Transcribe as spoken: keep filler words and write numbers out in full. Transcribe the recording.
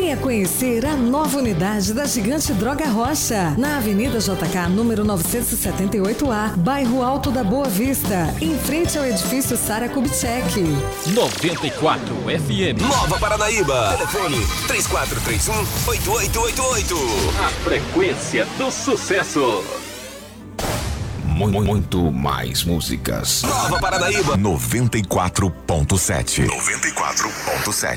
Venha conhecer a nova unidade da Gigante Droga Rocha, na Avenida J K, número novecentos e setenta e oito A, bairro Alto da Boa Vista, em frente ao edifício Sara Kubitschek. noventa e quatro F M. Nova Paranaíba. Telefone três quatro três um, oito oito oito oito. A frequência do sucesso. Muito mais músicas. Nova Paranaíba noventa e quatro ponto sete. noventa e quatro ponto sete.